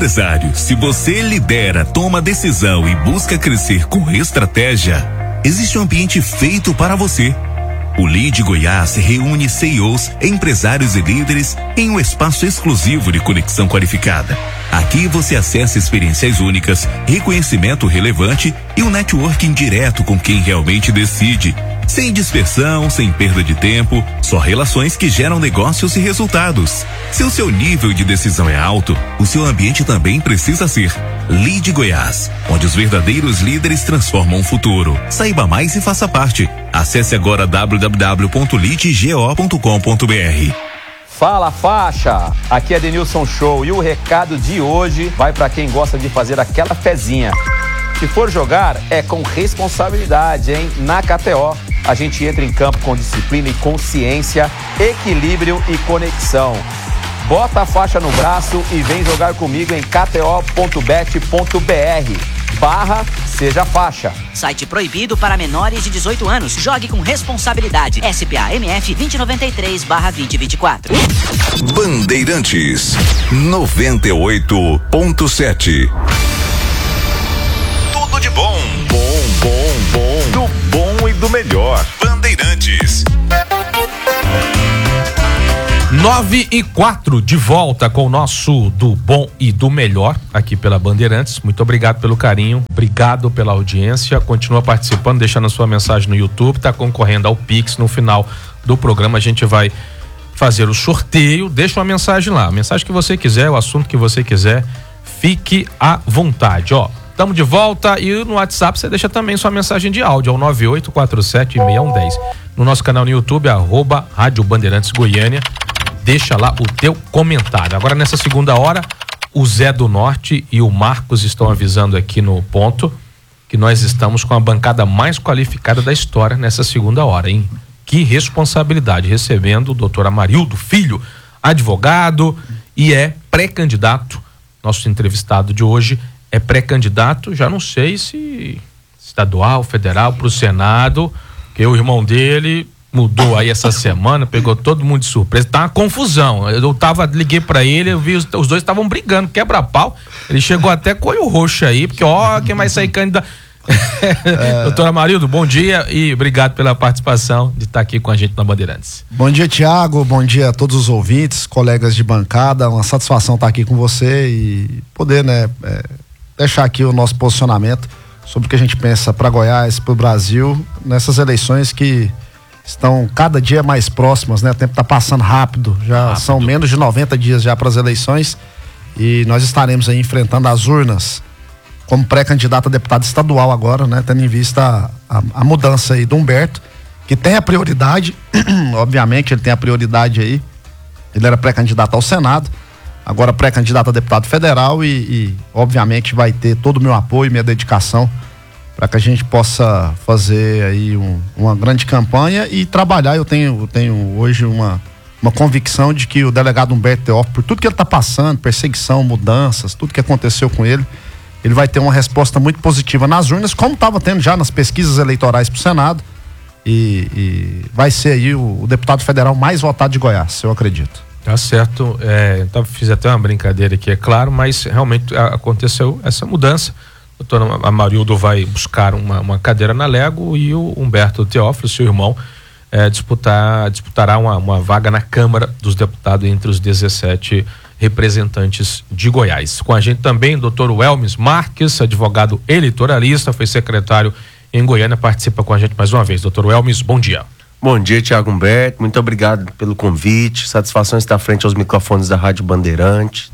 Empresário, se você lidera, toma decisão e busca crescer com estratégia, existe um ambiente feito para você. O Lead Goiás reúne CEOs, empresários e líderes em um espaço exclusivo de conexão qualificada. Aqui você acessa experiências únicas, reconhecimento relevante e um networking direto com quem realmente decide. Sem dispersão, sem perda de tempo, só relações que geram negócios e resultados. Se o seu nível de decisão é alto, o seu ambiente também precisa ser. Lead Goiás, onde os verdadeiros líderes transformam o futuro. Saiba mais e faça parte. Acesse agora www.leadgo.com.br. Fala faixa, aqui é Denilson Show e o recado de hoje vai para quem gosta de fazer aquela fezinha. Se for jogar, é com responsabilidade, hein? Na KTO, a gente entra em campo com disciplina e consciência, equilíbrio e conexão. Bota a faixa no braço e vem jogar comigo em kto.bet.br/seja faixa. Site proibido para menores de 18 anos. Jogue com responsabilidade. SPA-MF 2093/2024. Bandeirantes 98.7. Tudo de bom. Do bom e do melhor. Bandeirantes. 9:04, de volta com o nosso do bom e do melhor aqui pela Bandeirantes. Muito obrigado pelo carinho, obrigado pela audiência. Continua participando, deixando a sua mensagem no YouTube, tá concorrendo ao Pix. No final do programa a gente vai fazer o sorteio. Deixa uma mensagem lá, a mensagem que você quiser, o assunto que você quiser, fique à vontade, ó. Estamos de volta e no WhatsApp você deixa também sua mensagem de áudio ao 98476110. No nosso canal no YouTube, @Rádio Bandeirantes Goiânia. Deixa lá o teu comentário. Agora nessa segunda hora, o Zé do Norte e o Marcos estão avisando aqui no ponto que nós estamos com a bancada mais qualificada da história nessa segunda hora, hein? Que responsabilidade, recebendo o doutor Amarildo Filho, advogado e é pré-candidato. Nosso entrevistado de hoje é pré-candidato, já não sei se estadual, federal, pro Senado, que o irmão dele mudou aí essa semana, pegou todo mundo de surpresa, tá uma confusão. Liguei pra ele, eu vi os dois estavam brigando, quebra-pau. Ele chegou até com o olho roxo aí, porque quem vai sair candidato. Doutor Amarildo, bom dia e obrigado pela participação de estar aqui com a gente na Bandeirantes. Bom dia, Tiago, bom dia a todos os ouvintes, colegas de bancada, uma satisfação estar aqui com você e poder, deixar aqui o nosso posicionamento sobre o que a gente pensa para Goiás, para o Brasil, nessas eleições que estão cada dia mais próximas, né? O tempo está passando rápido, são menos de 90 dias já para as eleições e nós estaremos aí enfrentando as urnas como pré-candidato a deputado estadual agora, né? Tendo em vista a mudança aí do Humberto, que tem a prioridade, obviamente ele tem a prioridade aí, ele era pré-candidato ao Senado, agora pré-candidato a deputado federal e obviamente vai ter todo o meu apoio, minha dedicação para que a gente possa fazer aí uma grande campanha e trabalhar. Eu tenho hoje uma convicção de que o delegado Humberto Teófilo, por tudo que ele está passando, perseguição, mudanças, tudo que aconteceu com ele vai ter uma resposta muito positiva nas urnas, como estava tendo já nas pesquisas eleitorais para o Senado e vai ser aí o deputado federal mais votado de Goiás, eu acredito. Tá certo, então fiz até uma brincadeira aqui, é claro, mas realmente aconteceu essa mudança. O doutor Amarildo vai buscar uma cadeira na Lego e o Humberto Teófilo, seu irmão, disputará uma vaga na Câmara dos Deputados entre os 17 representantes de Goiás. Com a gente também o doutor Welmes Marques, advogado eleitoralista, foi secretário em Goiânia, participa com a gente mais uma vez. Doutor Welmes, bom dia. Bom dia, Tiago Humberto, muito obrigado pelo convite, satisfação estar frente aos microfones da Rádio Bandeirantes.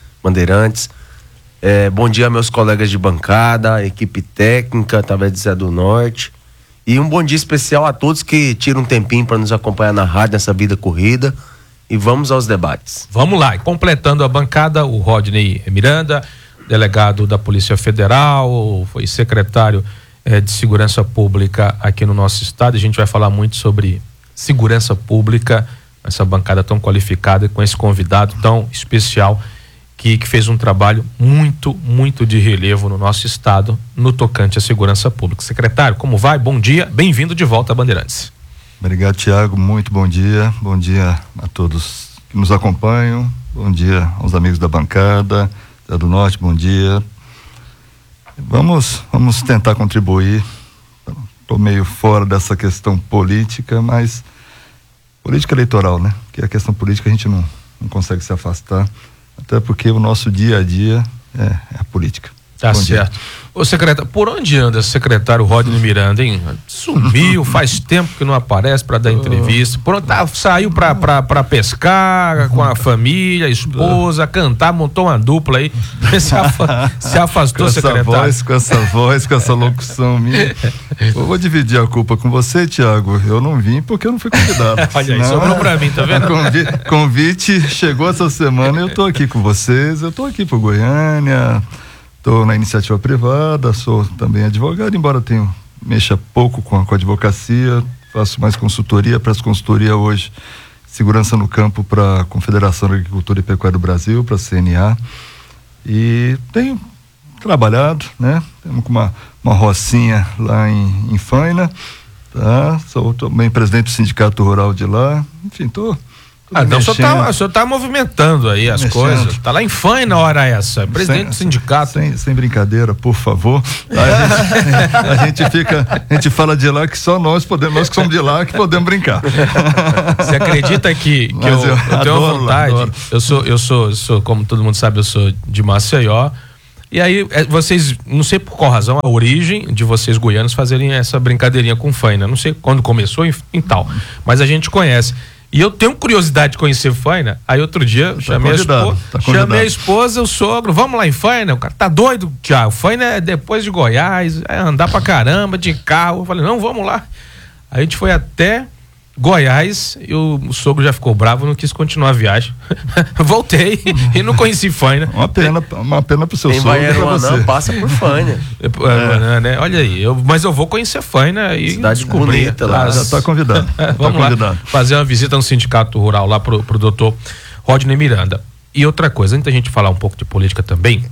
Bom dia, meus colegas de bancada, equipe técnica, através de Zé do Norte, e um bom dia especial a todos que tiram um tempinho para nos acompanhar na rádio, nessa vida corrida, e vamos aos debates. Vamos lá, e completando a bancada, o Rodney Miranda, delegado da Polícia Federal, foi secretário de Segurança Pública aqui no nosso estado. A gente vai falar muito sobre segurança pública, essa bancada tão qualificada, com esse convidado tão especial que fez um trabalho muito de relevo no nosso estado no tocante à segurança pública. Secretário, como vai? Bom dia, bem-vindo de volta a Bandeirantes. Obrigado, Tiago, muito bom dia a todos que nos acompanham, bom dia aos amigos da bancada, Zé do Norte, bom dia. Vamos tentar contribuir. Estou meio fora dessa questão política, mas política eleitoral, né? Porque a questão política a gente não consegue se afastar, até porque o nosso dia a dia é a política. Tá Bom certo. dia. Ô secretário, por onde anda o secretário Rodney Miranda, hein? Sumiu, faz tempo que não aparece para dar entrevista. Por onde saiu pra pescar com a família, a esposa, cantar, montou uma dupla aí. Se afastou, secretário. Com essa voz, com essa locução minha. Eu vou dividir a culpa com você, Tiago. Eu não vim porque eu não fui convidado. Olha aí, sobrou pra mim, tá vendo? Convite chegou essa semana, eu tô aqui com vocês, eu tô aqui pro Goiânia. Estou na iniciativa privada, sou também advogado, embora mexa pouco com a advocacia, faço mais consultoria, presto consultoria hoje, segurança no campo para a Confederação de Agricultura e Pecuária do Brasil, para a CNA, e tenho trabalhado, né? Temos uma rocinha lá em Faina, tá? Sou também presidente do sindicato rural de lá, enfim, então o senhor tá movimentando aí as coisas. Tá lá em Faina na hora essa. Presidente do sindicato. Sem brincadeira, por favor. A gente fala de lá que só nós que somos de lá que podemos brincar. Você acredita que eu tenho vontade? Adoro. Eu sou, como todo mundo sabe, eu sou de Maceió. E aí, vocês, não sei por qual razão, a origem de vocês goianos fazerem essa brincadeirinha com Faina. Não sei quando começou e tal. Mas a gente conhece. E eu tenho curiosidade de conhecer Faina. Aí outro dia chamei a esposa, o sogro, vamos lá em Faina. O cara tá doido, Thiago. Faina é depois de Goiás, é andar pra caramba de carro. Eu falei, não, vamos lá. Aí a gente foi até Goiás e o sogro já ficou bravo, não quis continuar a viagem. Voltei e não conheci Faina. Uma pena pro seu sogro. Quem vai Aruanã passa por Faina. Né? Olha aí, mas eu vou conhecer Faina e cidade bonita lá. Já tá convidado. Vamos lá fazer uma visita no sindicato rural lá pro doutor Rodney Miranda. E outra coisa, antes da gente falar um pouco de política também,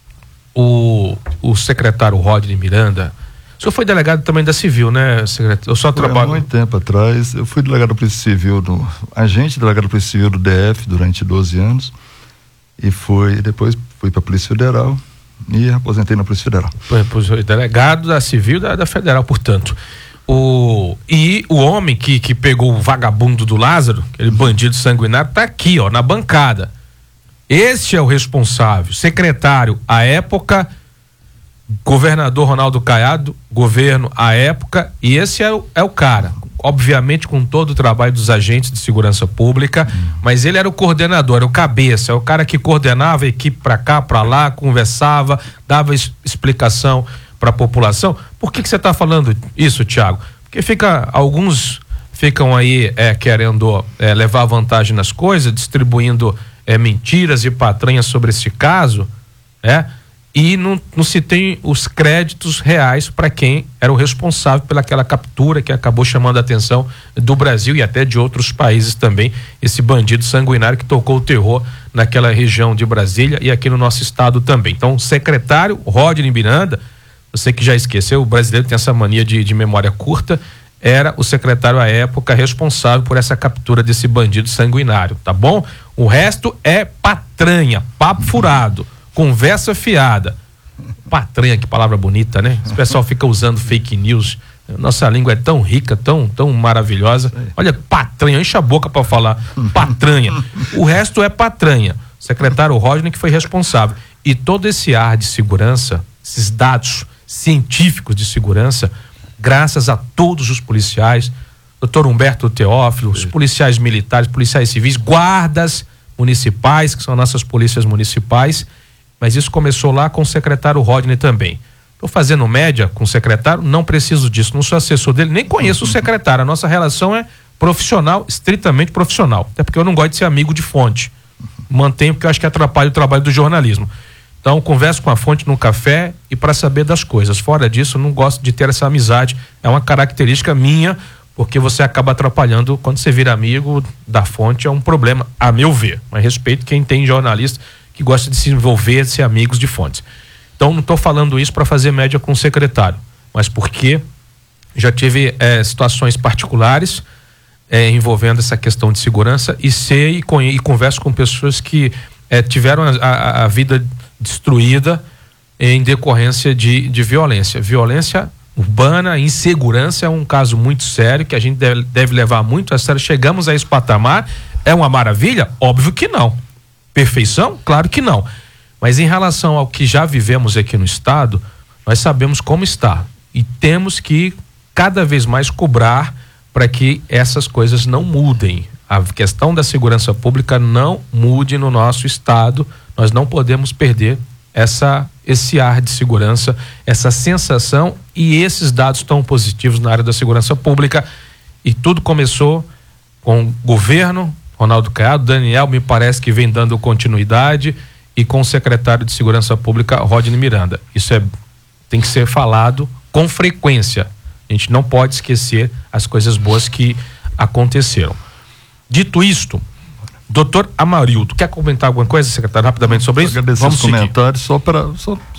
o secretário Rodney Miranda, o senhor foi delegado também da Civil, né, secretário? Eu só trabalho. Há muito tempo atrás, eu fui delegado da Polícia Civil, agente delegado da Polícia Civil do DF durante 12 anos e depois fui para a Polícia Federal e aposentei na Polícia Federal. Foi delegado da Civil da Federal, portanto. E o homem que pegou o vagabundo do Lázaro, aquele bandido sanguinário, tá aqui, ó, na bancada. Este é o responsável, secretário à época, governador Ronaldo Caiado, governo à época, e esse é o cara, obviamente com todo o trabalho dos agentes de segurança pública, mas ele era o coordenador, era o cabeça, é o cara que coordenava a equipe pra cá, pra lá, conversava, dava explicação pra população. Por que você tá falando isso, Thiago? Porque alguns ficam aí querendo levar vantagem nas coisas, distribuindo mentiras e patranhas sobre esse caso, e não se tem os créditos reais para quem era o responsável pelaquela captura que acabou chamando a atenção do Brasil e até de outros países também, esse bandido sanguinário que tocou o terror naquela região de Brasília e aqui no nosso estado também. Então, o secretário Rodney Miranda, você que já esqueceu, o brasileiro tem essa mania de memória curta, era o secretário à época responsável por essa captura desse bandido sanguinário, tá bom? O resto é patranha, papo furado, conversa fiada. Patranha, que palavra bonita, né? Esse pessoal fica usando fake news. Nossa língua é tão rica, tão maravilhosa. Olha, patranha, enche a boca para falar. Patranha. O resto é patranha. O secretário Rodney que foi responsável. E todo esse ar de segurança, esses dados científicos de segurança, graças a todos os policiais, doutor Humberto Teófilo, os policiais militares, policiais civis, guardas municipais, que são nossas polícias municipais. Mas isso começou lá com o secretário Rodney também. Estou fazendo média com o secretário, não preciso disso, não sou assessor dele, nem conheço o secretário. A nossa relação é profissional, estritamente profissional. Até porque eu não gosto de ser amigo de fonte. Mantenho porque eu acho que atrapalha o trabalho do jornalismo. Então, converso com a fonte no café e para saber das coisas. Fora disso, eu não gosto de ter essa amizade. É uma característica minha, porque você acaba atrapalhando. Quando você vira amigo da fonte, é um problema, a meu ver. Mas respeito quem tem jornalista que gosta de se envolver, de ser amigos de fontes. Então, não estou falando isso para fazer média com o secretário, mas porque já tive situações particulares envolvendo essa questão de segurança e sei e converso com pessoas que tiveram a vida destruída em decorrência de violência. Violência urbana, insegurança é um caso muito sério que a gente deve levar muito a sério. Chegamos a esse patamar, é uma maravilha? Óbvio que não. Perfeição? Claro que não. Mas em relação ao que já vivemos aqui no estado, nós sabemos como está e temos que cada vez mais cobrar para que essas coisas não mudem. A questão da segurança pública não mude no nosso estado. Nós não podemos perder esse ar de segurança, essa sensação, e esses dados tão positivos na área da segurança pública. E tudo começou com o governo, Ronaldo Caiado, Daniel me parece que vem dando continuidade, e com o secretário de Segurança Pública, Rodney Miranda. Isso tem que ser falado com frequência. A gente não pode esquecer as coisas boas que aconteceram. Dito isto, doutor Amarildo, quer comentar alguma coisa, secretário, rapidamente sobre isso? Agradecer os comentários, só para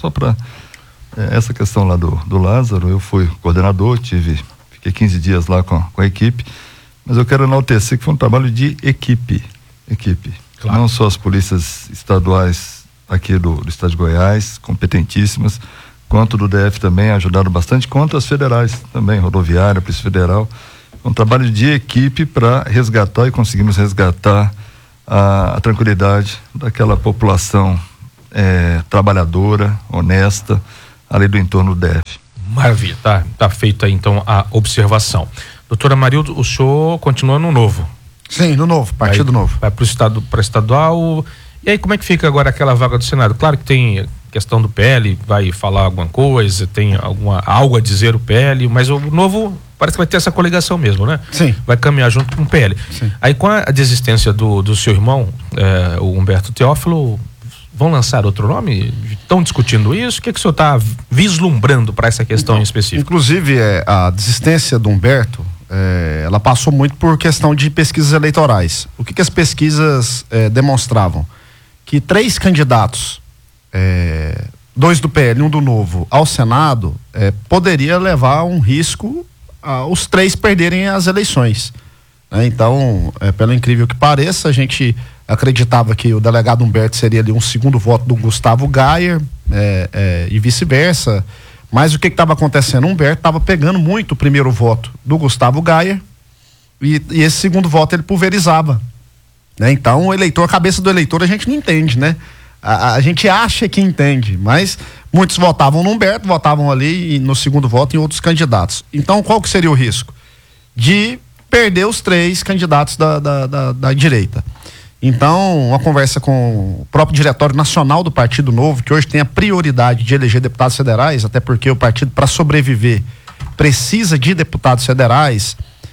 essa questão lá do Lázaro. Eu fui coordenador, fiquei 15 dias lá com a equipe, mas eu quero enaltecer que foi um trabalho de equipe. Claro. Não só as polícias estaduais aqui do estado de Goiás, competentíssimas, quanto do DF também ajudaram bastante, quanto as federais também, rodoviária, Polícia Federal. Um trabalho de equipe para resgatar, e conseguimos resgatar a tranquilidade daquela população trabalhadora, honesta, ali do entorno do DF. Maravilha, tá feita aí então a observação. Doutora Amarildo, o senhor continua no Novo? Sim, no Novo, Partido Novo. Vai para estadual. E aí, como é que fica agora aquela vaga do Senado? Claro que tem questão do PL, vai falar alguma coisa, tem algo a dizer o PL, mas o Novo parece que vai ter essa coligação mesmo, né? Sim. Vai caminhar junto com o PL. Sim. Aí, com a desistência do seu irmão, o Humberto Teófilo, vão lançar outro nome? Estão discutindo isso? O que o senhor está vislumbrando para essa questão em específico? Inclusive, a desistência do Humberto, ela passou muito por questão de pesquisas eleitorais. O que as pesquisas demonstravam? Que 3 candidatos, 2 do PL e 1 do Novo, ao Senado, poderia levar um risco os 3 perderem as eleições. Então, pelo incrível que pareça, a gente acreditava que o delegado Humberto seria ali um segundo voto do Gustavo Gayer, e vice-versa. Mas o que estava acontecendo? O Humberto estava pegando muito o primeiro voto do Gustavo Gayer e esse segundo voto ele pulverizava. Então o eleitor, a cabeça do eleitor a gente não entende, né? A gente acha que entende, mas muitos votavam no Humberto, votavam ali e no segundo voto em outros candidatos. Então qual que seria o risco? De perder os 3 candidatos da direita. Então, uma conversa com o próprio Diretório Nacional do Partido Novo, que hoje tem a prioridade de eleger deputados federais, até porque o partido, para sobreviver, precisa de deputados federais,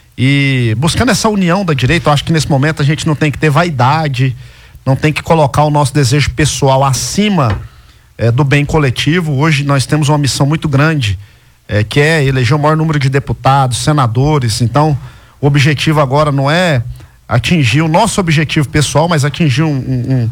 e buscando essa união da direita, eu acho que nesse momento a gente não tem que ter vaidade, não tem que colocar o nosso desejo pessoal acima do bem coletivo. Hoje nós temos uma missão muito grande, que é eleger o maior número de deputados, senadores. Então, o objetivo agora não é atingir o nosso objetivo pessoal, mas atingir um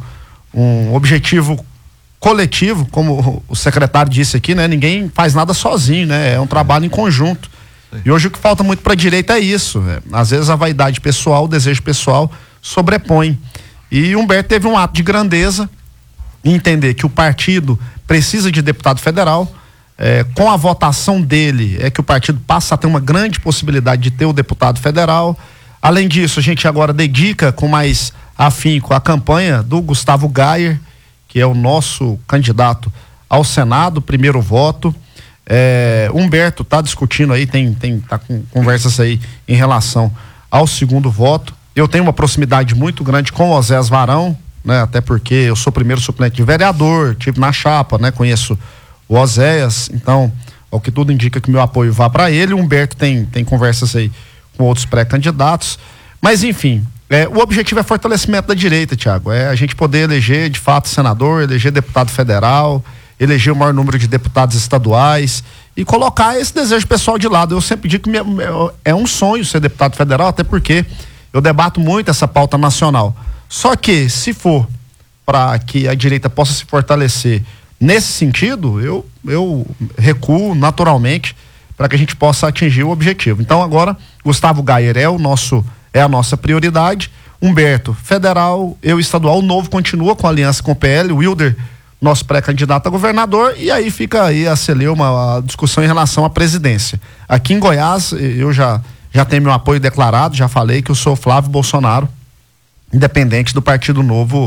objetivo coletivo, como o secretário disse aqui, né? Ninguém faz nada sozinho, né? É um trabalho em conjunto. Sim. E hoje o que falta muito para a direita é isso, né? Às vezes a vaidade pessoal, o desejo pessoal sobrepõe. E Humberto teve um ato de grandeza em entender que o partido precisa de deputado federal. Com a votação dele é que o partido passa a ter uma grande possibilidade de ter o deputado federal. Além disso, a gente agora dedica com mais afinco a campanha do Gustavo Gayer, que é o nosso candidato ao Senado, primeiro voto. Humberto está discutindo aí, tá com conversas aí em relação ao segundo voto. Eu tenho uma proximidade muito grande com o Oséias Varão, né? Até porque eu sou primeiro suplente de vereador, tive na chapa, né? Conheço o Oséias, então, ao que tudo indica que meu apoio vá para ele. O Humberto tem conversas aí com outros pré-candidatos, mas enfim, o objetivo é fortalecimento da direita, Thiago, a gente poder eleger de fato senador, eleger deputado federal, eleger o maior número de deputados estaduais e colocar esse desejo pessoal de lado. Eu sempre digo que é um sonho ser deputado federal, até porque eu debato muito essa pauta nacional. Só que se for para que a direita possa se fortalecer nesse sentido, eu recuo naturalmente para que a gente possa atingir o objetivo. Então agora, Gustavo Gayer é a nossa prioridade. Humberto, federal, eu estadual. O Novo continua com a aliança com o PL. O Wilder nosso pré-candidato a governador, e aí fica aí a celeuma, a discussão em relação à presidência. Aqui em Goiás, eu já tenho meu apoio declarado, já falei que eu sou Flávio Bolsonaro, independente do Partido Novo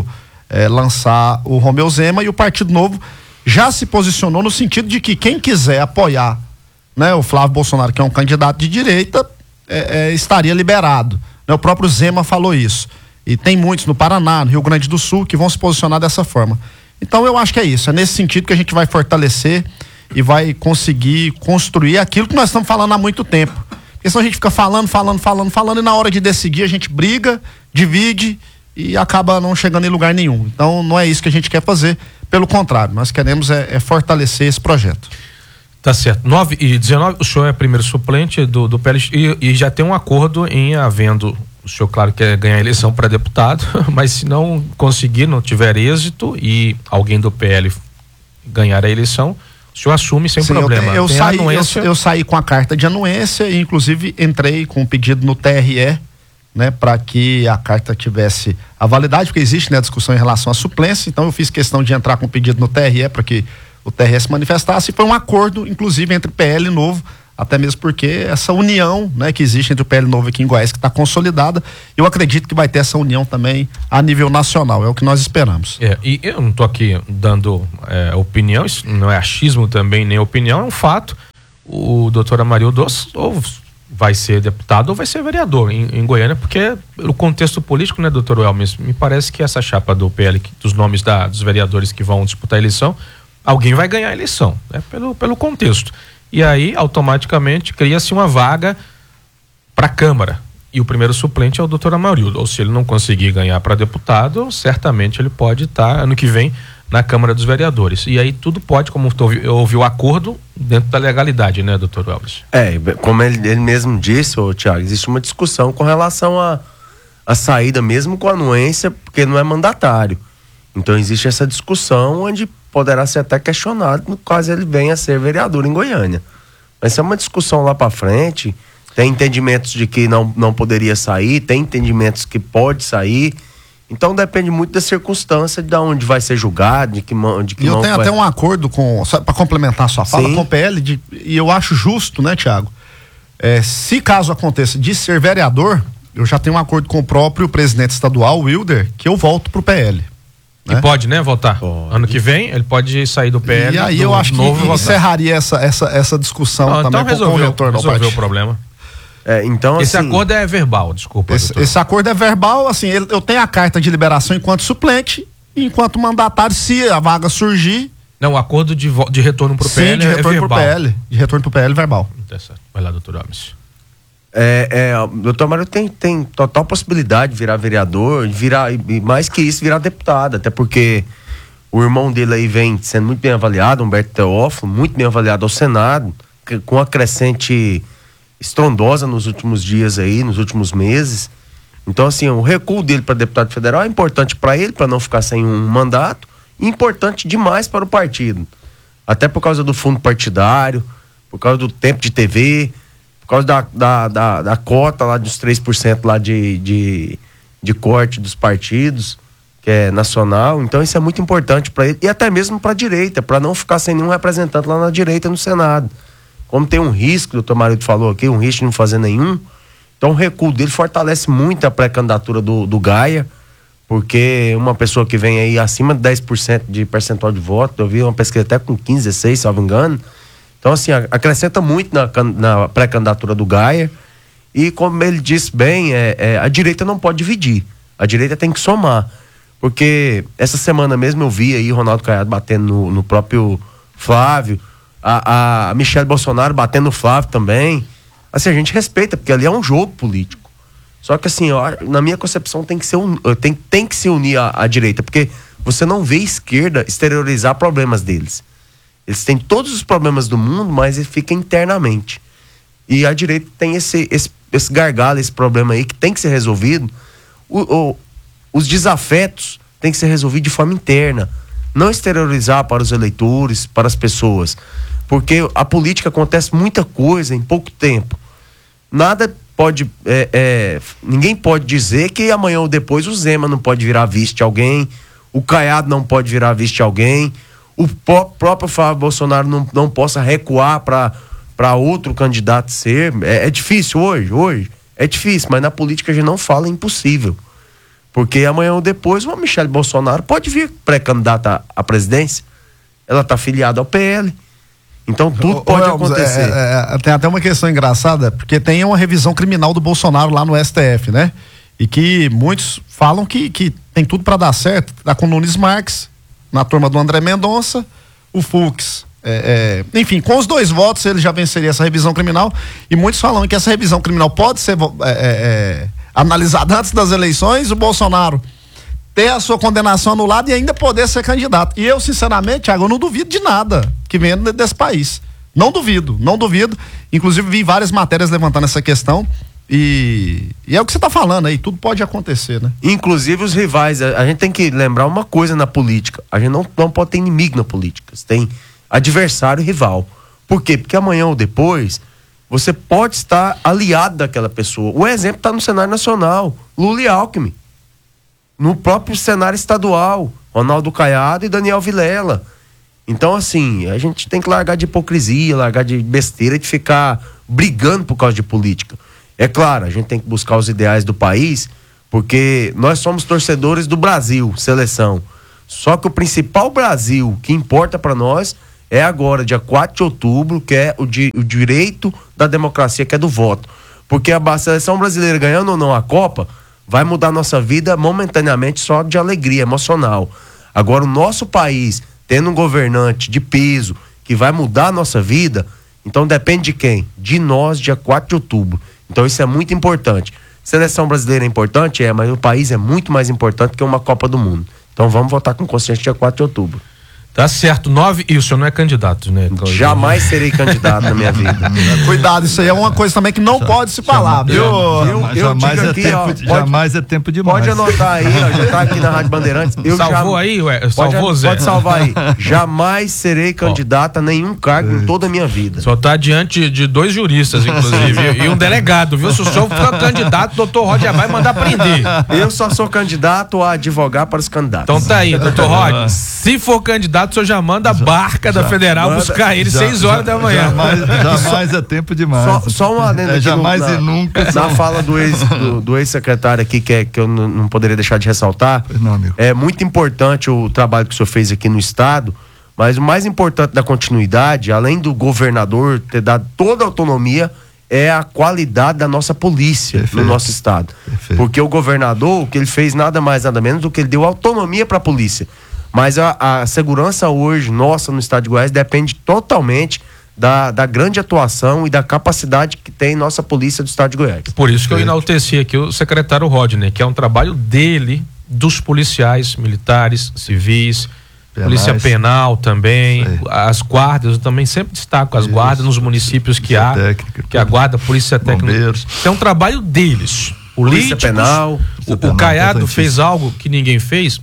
lançar o Romeu Zema, e o Partido Novo já se posicionou no sentido de que quem quiser apoiar, né, o Flávio Bolsonaro, que é um candidato de direita, estaria liberado. O próprio Zema falou isso. E tem muitos no Paraná, no Rio Grande do Sul, que vão se posicionar dessa forma. Então eu acho que é isso, é nesse sentido que a gente vai fortalecer e vai conseguir construir aquilo que nós estamos falando há muito tempo. Porque senão a gente fica falando, e na hora de decidir a gente briga, divide e acaba não chegando em lugar nenhum. Então não é isso que a gente quer fazer, pelo contrário, nós queremos fortalecer esse projeto. Tá certo. 9h19, o senhor é primeiro suplente do PL e já tem um acordo em havendo, o senhor claro quer ganhar a eleição para deputado, mas se não conseguir, não tiver êxito e alguém do PL ganhar a eleição, o senhor assume sem problema. Eu saí com a carta de anuência e inclusive entrei com um pedido no TRE, né, para que a carta tivesse a validade, porque existe, né, a discussão em relação à suplência, então eu fiz questão de entrar com um pedido no TRE para que o TRE se manifestasse, e foi um acordo, inclusive, entre PL Novo, até mesmo porque essa união, né, que existe entre o PL Novo aqui em Goiás, que está consolidada, eu acredito que vai ter essa união também a nível nacional, é o que nós esperamos. E eu não estou aqui dando opinião, isso não é achismo também, nem opinião, é um fato. O doutor Amarildo ou vai ser deputado ou vai ser vereador em Goiânia, porque o contexto político, né, doutor Welmes, me parece que essa chapa do PL, dos nomes dos vereadores que vão disputar a eleição, alguém vai ganhar a eleição, né, pelo contexto. E aí, automaticamente, cria-se uma vaga para a Câmara. E o primeiro suplente é o doutor Amarildo. Ou se ele não conseguir ganhar para deputado, certamente ele pode estar ano que vem na Câmara dos Vereadores. E aí tudo pode, como houve o acordo, dentro da legalidade, né, doutor Elvis? Como ele mesmo disse, Tiago, existe uma discussão com relação à saída, mesmo com anuência, porque não é mandatário. Então existe essa discussão onde poderá ser até questionado no caso ele venha a ser vereador em Goiânia. Mas é uma discussão lá para frente, tem entendimentos de que não poderia sair, tem entendimentos que pode sair. Então depende muito da circunstância, de onde vai ser julgado, de que e eu tenho até um acordo para complementar a sua fala, com o PL, e eu acho justo, né, Tiago? Se caso aconteça de ser vereador, eu já tenho um acordo com o próprio presidente estadual, Wilder, que eu volto pro PL. E pode, né, voltar? Pode. Ano que vem ele pode sair do PL. E aí eu acho que encerraria essa discussão também então com o retorno ao partido. Resolveu o problema. Então, esse acordo é verbal, desculpa. Esse acordo é verbal, assim, eu tenho a carta de liberação enquanto suplente, e enquanto mandatário, se a vaga surgir. Não, o acordo de retorno pro PL de retorno pro PL. De retorno pro PL verbal. Tá certo. Vai lá, doutor Alves. O doutor Mário tem total possibilidade de virar vereador, e mais que isso, virar deputado, até porque o irmão dele aí vem sendo muito bem avaliado, Humberto Teófilo, muito bem avaliado ao Senado, com a crescente estrondosa nos últimos dias aí, nos últimos meses. Então, assim, o recuo dele para deputado federal é importante para ele, para não ficar sem um mandato, e importante demais para o partido. Até por causa do fundo partidário, por causa do tempo de TV, por causa da cota lá dos 3% lá de corte dos partidos, que é nacional. Então, isso é muito importante para ele, e até mesmo para a direita, para não ficar sem nenhum representante lá na direita no Senado. Como tem um risco, o doutor Marido falou aqui, um risco de não fazer nenhum, então o recuo dele fortalece muito a pré-candidatura do Gaia, porque uma pessoa que vem aí acima de 10% de percentual de voto, eu vi uma pesquisa até com 15, 16, se não me engano. Então, assim, acrescenta muito na pré-candidatura do Gaia, e como ele disse bem, a direita não pode dividir, a direita tem que somar, porque essa semana mesmo eu vi aí o Ronaldo Caiado batendo no próprio Flávio, a Michele Bolsonaro batendo no Flávio também. Assim, a gente respeita, porque ali é um jogo político. Só que, assim, na minha concepção tem que se unir à direita, porque você não vê a esquerda exteriorizar problemas deles. Eles têm todos os problemas do mundo, mas ele fica internamente. E a direita tem esse gargalo, esse problema aí que tem que ser resolvido. Os desafetos têm que ser resolvidos de forma interna, não exteriorizar para os eleitores, para as pessoas. Porque a política acontece muita coisa em pouco tempo. Nada pode, ninguém pode dizer que amanhã ou depois o Zema não pode virar vice de alguém, o Caiado não pode virar vice de alguém, o próprio Flávio Bolsonaro não possa recuar para outro candidato ser. É difícil hoje é difícil, mas na política a gente não fala impossível. Porque amanhã ou depois uma Michelle Bolsonaro pode vir pré-candidata à presidência. Ela está afiliada ao PL. Então tudo pode acontecer. Tem até uma questão engraçada, porque tem uma revisão criminal do Bolsonaro lá no STF, né? E que muitos falam que tem tudo para dar certo. Tá com o Nunes Marques, na turma do André Mendonça, o Fux. Enfim, com os 2 votos ele já venceria essa revisão criminal. E muitos falam que essa revisão criminal pode ser analisada antes das eleições, o Bolsonaro ter a sua condenação anulada e ainda poder ser candidato. E eu, sinceramente, Thiago, eu não duvido de nada que venha desse país. Não duvido. Inclusive, vi várias matérias levantando essa questão. E é o que você está falando aí, tudo pode acontecer, né? Inclusive os rivais, a gente tem que lembrar uma coisa na política, a gente não pode ter inimigo na política, você tem adversário e rival. Por quê? Porque amanhã ou depois você pode estar aliado daquela pessoa. O exemplo está no cenário nacional, Lula e Alckmin. No próprio cenário estadual, Ronaldo Caiado e Daniel Vilela. Então, assim, a gente tem que largar de hipocrisia, largar de besteira, de ficar brigando por causa de política. É claro, a gente tem que buscar os ideais do país, porque nós somos torcedores do Brasil, seleção. Só que o principal Brasil que importa para nós é agora, dia 4 de outubro, que é o direito da democracia, que é do voto. Porque a seleção brasileira ganhando ou não a Copa, vai mudar nossa vida momentaneamente só de alegria emocional. Agora, o nosso país, tendo um governante de peso, que vai mudar a nossa vida, então depende de quem? De nós, dia 4 de outubro. Então isso é muito importante. Seleção brasileira é importante? Mas o país é muito mais importante que uma Copa do Mundo. Então vamos votar com consciência dia 4 de outubro. Tá certo, 9, e o senhor não é candidato, né? Jamais serei candidato na minha vida. Cuidado, isso aí é uma coisa também que não pode se falar, viu? Jamais é tempo demais. Pode anotar aí, ó, já tá aqui na Rádio Bandeirantes. Salvou aí, ué? Salvou, Zé? Pode salvar aí. Jamais serei candidato a nenhum cargo em toda a minha vida. Só tá diante de 2 juristas, inclusive, e um delegado, viu? Se o senhor for candidato, o doutor Rod já vai mandar prender. Eu só sou candidato a advogar para os candidatos. Então tá aí, doutor Rod, se for candidato, o senhor já manda a barca da Federal buscar ele 6 horas da manhã. Jamais é tempo demais. Só uma adenda jamais e nunca. Na fala do ex-secretário aqui, que eu não poderia deixar de ressaltar. Não, amigo. É muito importante o trabalho que o senhor fez aqui no estado, mas o mais importante da continuidade, além do governador ter dado toda a autonomia, é a qualidade da nossa polícia. Perfeito. No nosso estado. Perfeito. Porque o governador, o que ele fez nada mais, nada menos do que ele deu autonomia para a polícia. Mas a segurança hoje, nossa, no estado de Goiás, depende totalmente da grande atuação e da capacidade que tem nossa polícia do estado de Goiás. Por isso que eu enalteci aqui o secretário Rodney, que é um trabalho dele, dos policiais militares, civis, penais, polícia penal também, as guardas, eu também sempre destaco as guardas nos municípios que há, que a guarda, polícia técnica. Bombeiros. É um trabalho deles. Polícia penal. O Caiado fez algo que ninguém fez,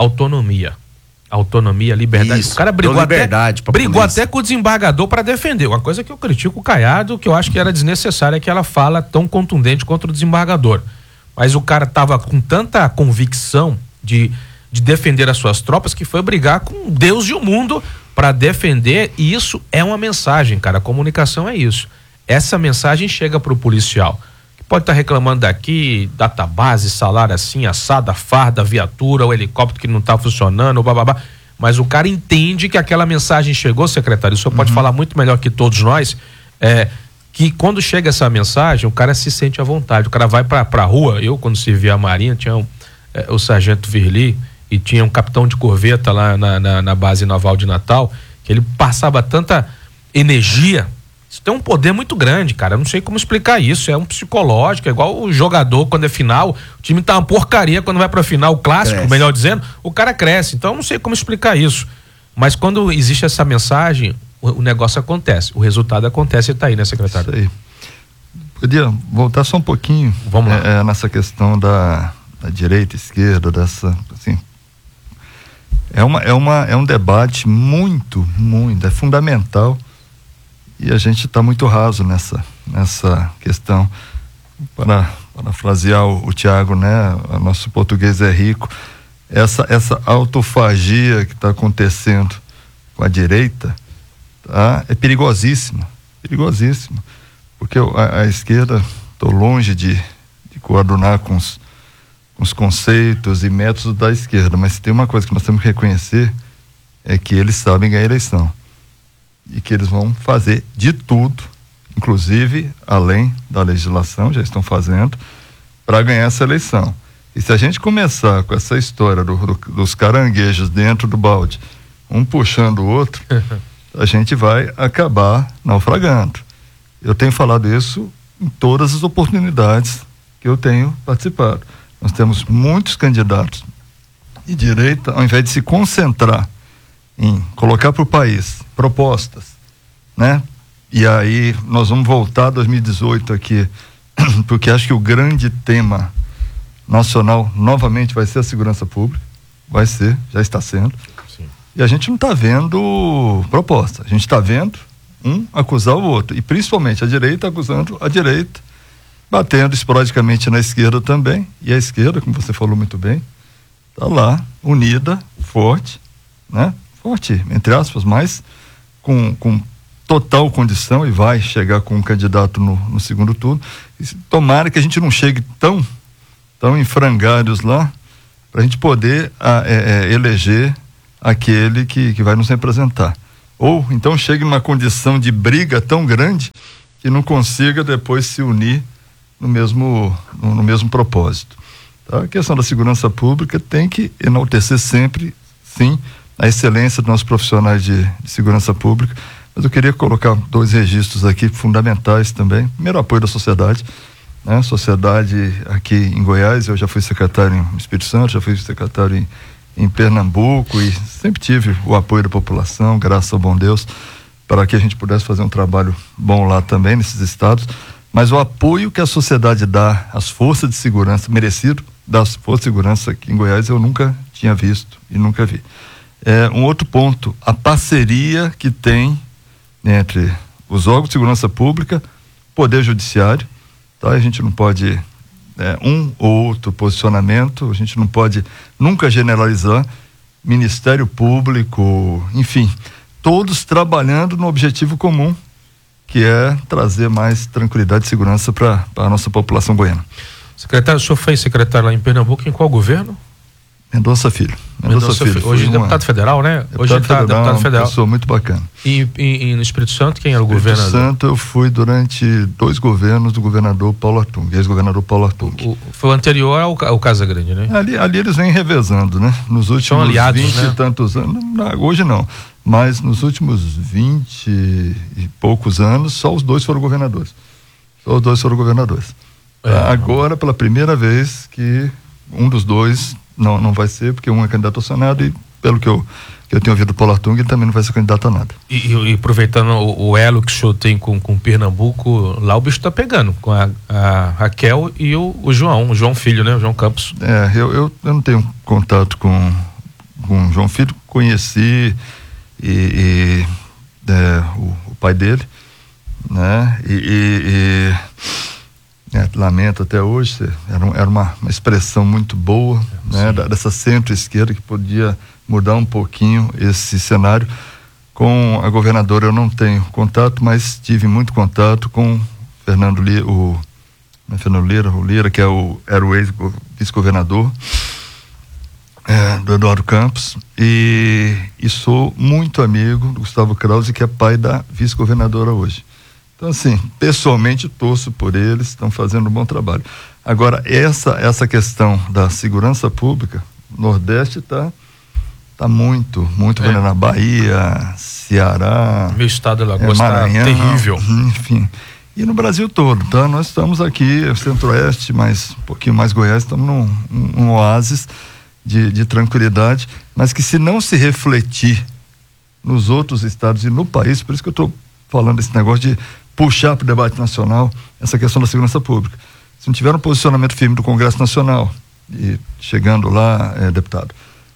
autonomia, liberdade. Isso, o cara brigou até com o desembargador para defender. Uma coisa que eu critico o Caiado, que eu acho que era desnecessária, aquela fala tão contundente contra o desembargador. Mas o cara tava com tanta convicção de defender as suas tropas que foi brigar com Deus e o mundo para defender, e isso é uma mensagem, cara. A comunicação é isso. Essa mensagem chega pro policial. Pode estar reclamando daqui, database, salário assim, assada, farda, viatura, o helicóptero que não está funcionando, bababá. Mas o cara entende que aquela mensagem chegou, secretário, o senhor pode falar muito melhor que todos nós, que quando chega essa mensagem, o cara se sente à vontade, o cara vai pra rua. Eu, quando servi a Marinha, tinha o sargento Virli e tinha um capitão de corveta lá na base naval de Natal, que ele passava tanta energia. Isso tem um poder muito grande, cara. Eu não sei como explicar isso. É um psicológico, é igual o jogador quando é final, o time tá uma porcaria quando vai pra final, o clássico, cresce. Melhor dizendo, o cara cresce. Então eu não sei como explicar isso. Mas quando existe essa mensagem, o negócio acontece, o resultado acontece e tá aí, né, secretário? Isso aí. Podia voltar só um pouquinho. Vamos lá. Nessa questão da direita, esquerda, dessa, assim, é um debate muito, é fundamental. E a gente está muito raso nessa questão. Para parafrasear o Thiago, né? O nosso português é rico. Essa autofagia que está acontecendo com a direita, tá? É perigosíssimo, porque a esquerda, estou longe de coadunar com os conceitos e métodos da esquerda, mas tem uma coisa que nós temos que reconhecer, é que eles sabem ganhar a eleição e que eles vão fazer de tudo, inclusive além da legislação, já estão fazendo, para ganhar essa eleição. E se a gente começar com essa história dos caranguejos dentro do balde, um puxando o outro, a gente vai acabar naufragando. Eu tenho falado isso em todas as oportunidades que eu tenho participado. Nós temos muitos candidatos de direita, ao invés de se concentrar em colocar para o país propostas, né? E aí nós vamos voltar a 2018 aqui, porque acho que o grande tema nacional novamente vai ser a segurança pública, já está sendo. Sim. E a gente não está vendo proposta, a gente está vendo um acusar o outro, e principalmente a direita acusando a direita, batendo esporadicamente na esquerda também, e a esquerda, como você falou muito bem, está lá, unida, forte, né? Forte, entre aspas, mas com total condição, e vai chegar com um candidato no segundo turno. E tomara que a gente não chegue tão em frangalhos lá, para a gente poder eleger aquele que vai nos representar. Ou então chegue numa condição de briga tão grande que não consiga depois se unir no mesmo propósito. Tá? A questão da segurança pública tem que enaltecer sempre, sim, a excelência dos nossos profissionais de segurança pública, mas eu queria colocar 2 registros aqui fundamentais também. Primeiro, apoio da sociedade, né? Sociedade aqui em Goiás, eu já fui secretário em Espírito Santo, já fui secretário em Pernambuco, e sempre tive o apoio da população, graças ao bom Deus, para que a gente pudesse fazer um trabalho bom lá também, nesses estados. Mas o apoio que a sociedade dá às forças de segurança, merecido das forças de segurança aqui em Goiás, eu nunca tinha visto e nunca vi. Um outro ponto, a parceria que tem entre os órgãos de segurança pública, poder judiciário, tá? A gente não pode um ou outro posicionamento, a gente não pode nunca generalizar, Ministério Público, enfim, todos trabalhando no objetivo comum, que é trazer mais tranquilidade e segurança para a nossa população goiana. Secretário, o senhor foi secretário lá em Pernambuco, em qual governo? Mendonça Filho. Hoje deputado federal, né? Hoje está deputado federal. Pessoa muito bacana. E no Espírito Santo, quem era o governador? No Espírito Santo eu fui durante 2 governos do governador Paulo Artung, ex-governador Paulo Artung. Foi o anterior ao Casagrande, né? Ali eles vêm revezando, né? Nos últimos aliados, 20 e tantos anos, hoje não, mas nos últimos 20 e poucos anos, só os 2 foram governadores. Agora, pela primeira vez, que um dos 2 não vai ser, porque um é candidato ao Senado, e pelo que eu tenho ouvido do Paulo Artung, ele também não vai ser candidato a nada. E aproveitando o elo que o senhor tem com Pernambuco, lá o bicho tá pegando, com a Raquel e o João Filho, né? O João Campos. Eu não tenho contato com o João Filho, conheci o pai dele, né? Lamento até hoje, era uma expressão muito boa, né? Dessa centro-esquerda, que podia mudar um pouquinho esse cenário. Com a governadora eu não tenho contato, mas tive muito contato com Fernando Lira, o Lira, que era o ex-vice-governador do Eduardo Campos, e sou muito amigo do Gustavo Krause, que é pai da vice-governadora hoje. Então, assim, pessoalmente torço por eles, estão fazendo um bom trabalho. Agora, essa questão da segurança pública, o Nordeste está muito na Bahia, Ceará, meu estado de Alagoas está terrível. Enfim, e no Brasil todo, tá? Nós estamos aqui, Centro-Oeste, mas um pouquinho mais Goiás, estamos num oásis de tranquilidade, mas que se não se refletir nos outros estados e no país, por isso que eu estou falando desse negócio de puxar para o debate nacional essa questão da segurança pública. Se não tiver um posicionamento firme do Congresso Nacional, e chegando lá, deputado,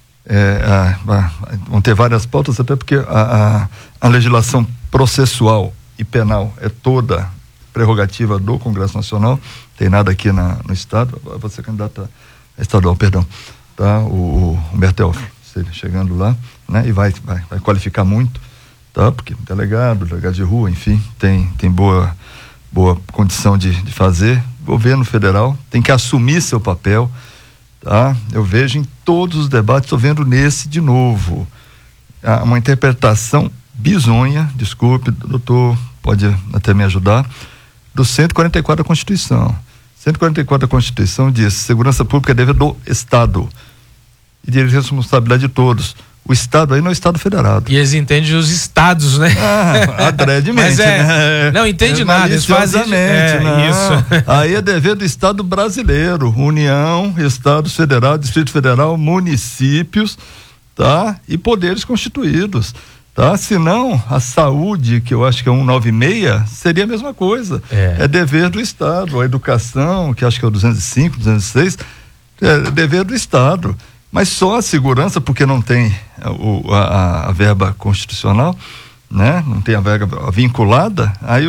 vão ter várias pautas, até porque a legislação processual e penal é toda prerrogativa do Congresso Nacional, tem nada aqui no estado, vou ser candidato a estadual, perdão, tá? O Humberto Elfo, ele chegando lá, né? E vai qualificar muito, tá? Porque delegado de rua, enfim, tem boa condição de fazer. O governo federal tem que assumir seu papel, tá? Eu vejo em todos os debates, estou vendo nesse de novo, uma interpretação bizonha, desculpe, doutor, pode até me ajudar, do 144 da Constituição. 144 da Constituição diz: segurança pública é dever do Estado e de responsabilidade de todos. O Estado aí não é o Estado federado. E eles entendem os estados, né? Adredemente. Mas não entende nada, eles fazem isso. Aí é dever do Estado brasileiro, União, Estados Federal, Distrito Federal, municípios, tá? E poderes constituídos, tá? Senão, a saúde, que eu acho que é 196, seria a mesma coisa. É dever do Estado. A educação, que acho que é o 205, 206, é dever do Estado. Mas só a segurança, porque não tem a verba constitucional, né? Não tem a verba vinculada, aí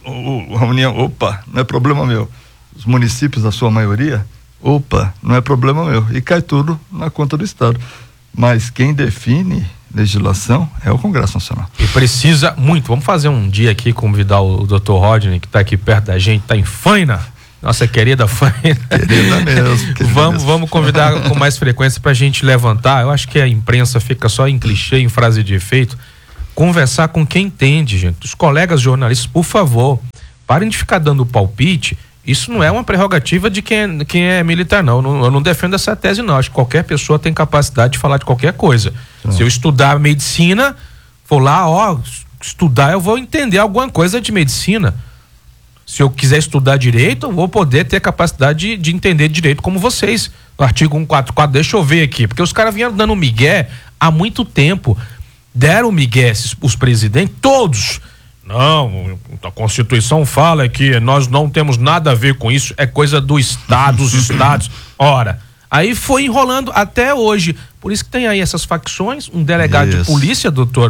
a União, opa, não é problema meu. Os municípios, a sua maioria, opa, não é problema meu. E cai tudo na conta do Estado. Mas quem define legislação é o Congresso Nacional. E precisa muito. Vamos fazer um dia aqui, convidar o Dr. Rodney, que está aqui perto da gente, está em Faina. Nossa querida Faina. Querida mesmo. Vamos convidar com mais frequência para a gente levantar. Eu acho que a imprensa fica só em clichê, em frase de efeito. Conversar com quem entende, gente. Os colegas jornalistas, por favor, parem de ficar dando palpite. Isso não é uma prerrogativa de quem é militar, não. Eu não defendo essa tese, não. Acho que qualquer pessoa tem capacidade de falar de qualquer coisa. Se eu estudar medicina, for lá, estudar, eu vou entender alguma coisa de medicina. Se eu quiser estudar direito, eu vou poder ter capacidade de entender direito como vocês. O artigo 144, deixa eu ver aqui, porque os caras vinham dando migué há muito tempo. Deram migué os presidentes, todos. Não, a Constituição fala que nós não temos nada a ver com isso, é coisa do Estado, dos estados. Ora, aí foi enrolando até hoje. Por isso que tem aí essas facções, um delegado de polícia, doutor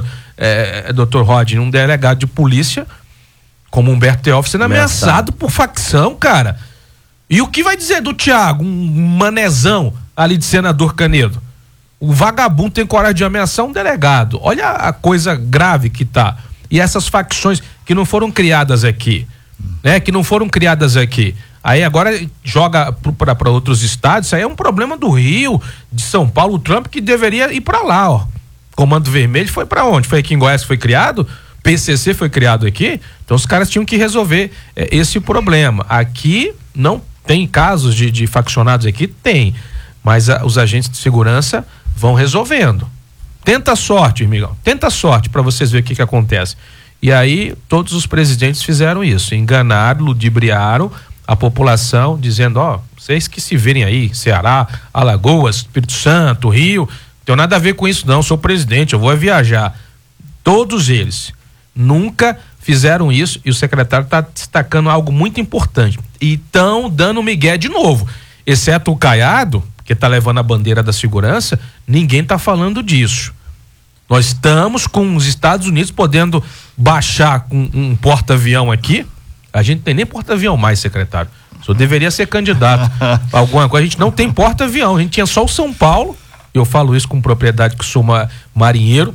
Rodney, um delegado de polícia, como Humberto Teófilo, sendo ameaçado por facção, cara. E o que vai dizer do Thiago, um manezão ali de senador Canedo? O vagabundo tem coragem de ameaçar um delegado. Olha a coisa grave que tá. E essas facções que não foram criadas aqui, né? Que não foram criadas aqui. Aí agora joga para outros estados. Isso aí é um problema do Rio, de São Paulo. O Trump que deveria ir para lá, ó. Comando Vermelho foi para onde? Foi aqui em Goiás que foi criado? PCC foi criado aqui? Então os caras tinham que resolver esse problema. Aqui não tem casos de faccionados aqui? Tem. Mas os agentes de segurança vão resolvendo. Tenta a sorte, amigão. Tenta a sorte para vocês verem o que acontece. E aí todos os presidentes fizeram isso. Enganaram, ludibriaram a população, dizendo, vocês que se virem aí, Ceará, Alagoas, Espírito Santo, Rio, não tem nada a ver com isso não, sou presidente, eu vou viajar. Todos eles nunca fizeram isso e o secretário está destacando algo muito importante. E estão dando migué de novo, exceto o Caiado, que está levando a bandeira da segurança, ninguém está falando disso. Nós estamos com os Estados Unidos podendo baixar com um porta-avião aqui. A gente não tem nem porta-avião mais, secretário. O senhor deveria ser candidato a alguma coisa. A gente não tem porta-avião, a gente tinha só o São Paulo, eu falo isso com propriedade que sou marinheiro,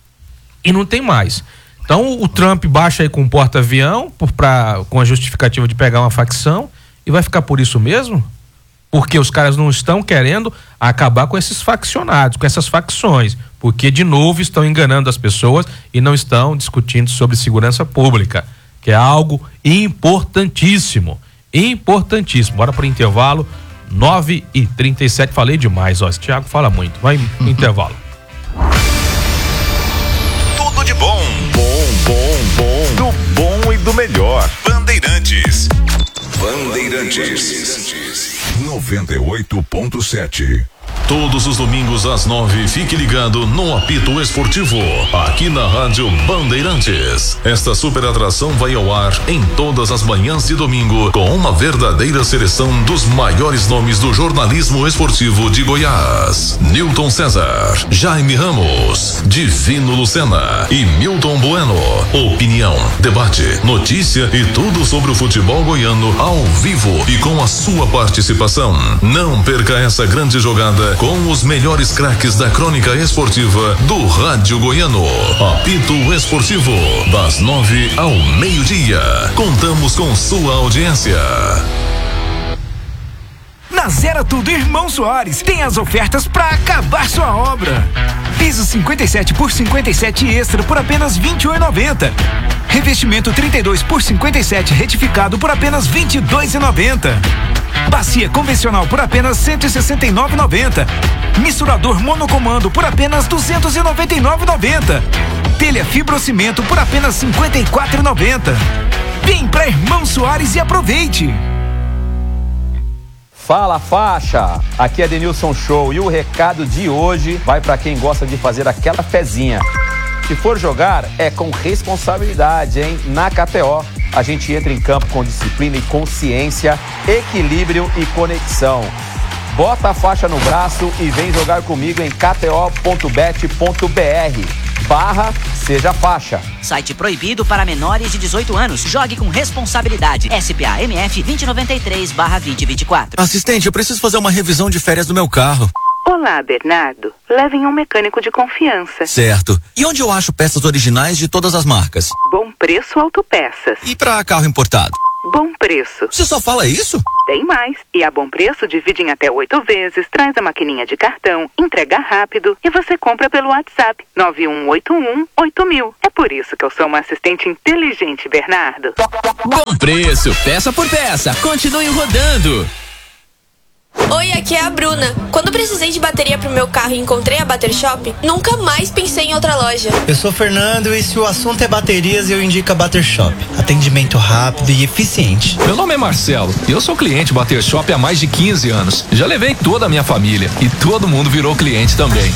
e não tem mais. Então o Trump baixa aí com um porta-avião com a justificativa de pegar uma facção e vai ficar por isso mesmo? Porque os caras não estão querendo acabar com esses faccionados, com essas facções, porque de novo estão enganando as pessoas e não estão discutindo sobre segurança pública, que é algo importantíssimo, importantíssimo. Bora pro intervalo, 9h37, falei demais, esse Thiago fala muito, vai no intervalo. Tudo de bom, do bom e do melhor. Bandeirantes 98.7. Todos os domingos às 9, fique ligado no Apito Esportivo, aqui na Rádio Bandeirantes. Esta super atração vai ao ar em todas as manhãs de domingo, com uma verdadeira seleção dos maiores nomes do jornalismo esportivo de Goiás. Newton César, Jaime Ramos, Divino Lucena e Milton Bueno. Opinião, debate, notícia e tudo sobre o futebol goiano ao vivo e com a sua participação. Não perca essa grande jogada com os melhores craques da crônica esportiva do Rádio Goiano. Apito Esportivo, das 9 ao meio-dia. Contamos com sua audiência. Na Zera Tudo Irmão Soares tem as ofertas para acabar sua obra. Piso 57 por 57 extra por apenas R$ 28,90. Revestimento 32 por 57 retificado por apenas R$ 22,90. Bacia convencional por apenas R$ 169,90. Misturador monocomando por apenas R$ 299,90. Telha fibrocimento por apenas R$ 54,90. Vem pra Irmão Soares e aproveite! Fala faixa, aqui é Denilson Show e o recado de hoje vai para quem gosta de fazer aquela fezinha. Se for jogar, é com responsabilidade, hein? Na KTO, a gente entra em campo com disciplina e consciência, equilíbrio e conexão. Bota a faixa no braço e vem jogar comigo em kto.bet.br/seja faixa. Site proibido para menores de 18 anos. Jogue com responsabilidade. SPA MF 2093/2024. Assistente, eu preciso fazer uma revisão de férias do meu carro. Olá, Bernardo. Levem um mecânico de confiança. Certo. E onde eu acho peças originais de todas as marcas? Bom Preço Autopeças. E para carro importado? Bom Preço. Você só fala isso? Tem mais. E a Bom Preço divide em até 8 vezes, traz a maquininha de cartão, entrega rápido e você compra pelo WhatsApp 9181-8000. É por isso que eu sou uma assistente inteligente, Bernardo. Bom Preço, peça por peça. Continue rodando. Oi, aqui é a Bruna. Quando precisei de bateria pro meu carro e encontrei a Bater Shop, nunca mais pensei em outra loja. Eu sou o Fernando e se o assunto é baterias, eu indico a Bater Shop. Atendimento rápido e eficiente. Meu nome é Marcelo e eu sou cliente Bater Shop há mais de 15 anos. Já levei toda a minha família e todo mundo virou cliente também.